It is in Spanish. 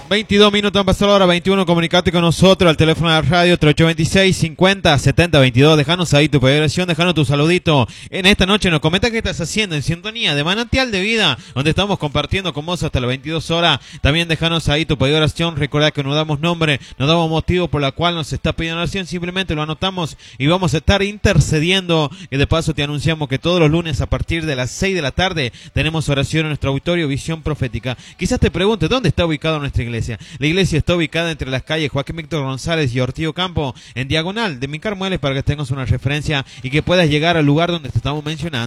22 minutos han pasado la hora 21. Comunicate con nosotros al teléfono de la radio 3826-50-7022. Dejanos ahí tu peregrinación, dejanos tu saludito. En esta noche nos comenta qué estás haciendo en sintonía de Manantial de Vida, donde estamos compartiendo con vos hasta las 22 horas. También dejanos ahí tu pedido de oración. Recordad que nos damos nombre, nos damos motivo por la cual nos está pidiendo oración. Simplemente lo anotamos y vamos a estar intercediendo. Y de paso te anunciamos que todos los lunes a partir de las 6 de la tarde tenemos oración en nuestro auditorio Visión Profética. Quizás te preguntes, ¿dónde está ubicada nuestra iglesia? La iglesia está ubicada entre las calles Joaquín Víctor González y Ortillo Campo, en diagonal de Mincar Mueles, para que tengas una referencia y que puedas llegar al lugar donde te estamos mencionando.